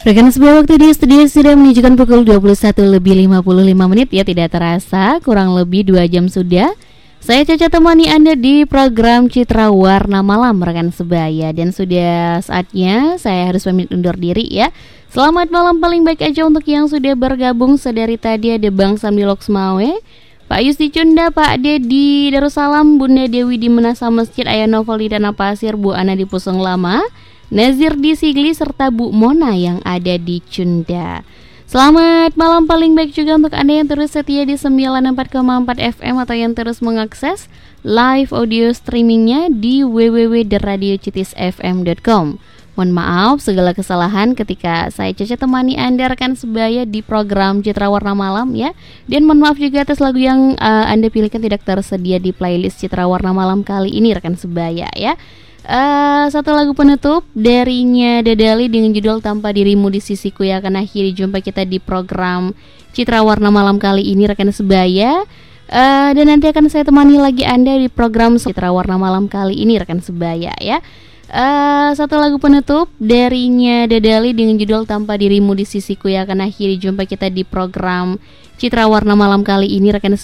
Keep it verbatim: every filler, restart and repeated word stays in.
Rekan sebuah waktu di studio sudah menunjukkan pukul dua puluh satu lebih lima puluh lima menit ya, tidak terasa kurang lebih dua jam sudah. Saya Caca temani Anda di program Citra Warna Malam rekan sebaya, dan sudah saatnya saya harus pamit undur diri ya. Selamat malam paling baik aja untuk yang sudah bergabung sedari tadi. Ada Bang Samdi Loksmawe, Pak Yusti Cunda, Pak Dedi Darussalam, Bunda Dewi di Menasa Masjid, Ayah Novel di Tanah Pasir, Bu Ana di Pusung Lama, Nazir di Sigli, serta Bu Mona yang ada di Cunda. Selamat malam paling baik juga untuk Anda yang terus setia di sembilan puluh empat koma empat F M atau yang terus mengakses live audio streamingnya di w w w titik radio citis f m titik com. Mohon maaf segala kesalahan ketika saya Caca temani Anda rekan sebaya di program Citra Warna Malam ya. Dan mohon maaf juga atas lagu yang uh, Anda pilihkan tidak tersedia di playlist Citra Warna Malam kali ini rekan sebaya ya. Uh, satu lagu penutup darinya Dadali dengan judul Tanpa Dirimu di Sisiku yang akan akhiri jumpa kita di program Citra Warna Malam kali ini rekan sebaya. uh, Dan nanti akan saya temani lagi Anda di program Citra Warna Malam kali ini rekan sebaya ya. Uh, satu lagu penutup darinya Dadali dengan judul Tanpa Dirimu di Sisiku yang akan akhiri jumpa kita di program Citra Warna Malam kali ini rekan sebaya.